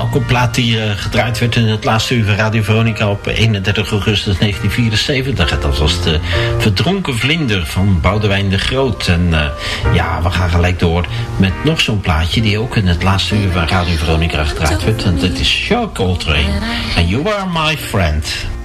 ook een plaat die gedraaid werd in het laatste uur van Radio Veronica op 31 augustus 1974. Dat was de Verdronken Vlinder van Boudewijn de Groot. En we gaan gelijk door met nog zo'n plaatje die ook in het laatste uur van Radio Veronica gedraaid werd. En dat is Shaw Coltrane. And You Are My Friend.